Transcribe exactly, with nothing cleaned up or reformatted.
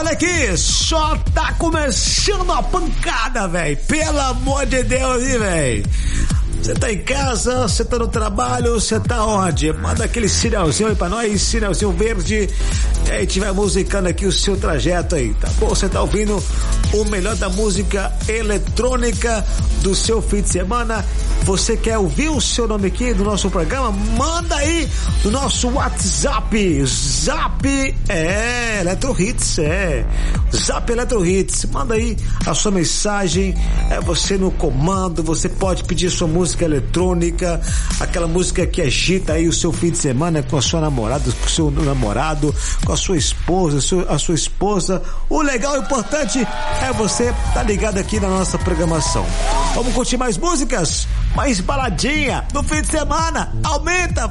Olha aqui, só tá começando a pancada, velho. Pelo amor de Deus, hein, velho. Você tá em casa, você tá no trabalho, você tá onde? Manda aquele sinalzinho aí pra nós, sinalzinho verde. E aí tiver musicando aqui o seu trajeto aí, tá bom? Você tá ouvindo o melhor da música eletrônica do seu fim de semana. Você quer ouvir o seu nome aqui do nosso programa? Manda aí no nosso WhatsApp. Zap é Eletro Hits, é. Zap Eletro Hits. Manda aí a sua mensagem. É você no comando, você pode pedir sua música eletrônica, aquela música que agita aí o seu fim de semana com a sua namorada, com o seu namorado, com a sua esposa, a sua esposa. O legal e importante é você estar tá ligado aqui na nossa programação. Vamos curtir mais músicas? Mais baladinha no fim de semana. Aumenta,